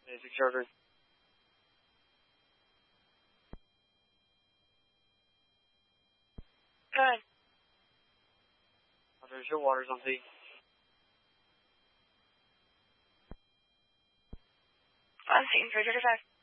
Basic charter. Good. There's your waters on Z. On scene, 335.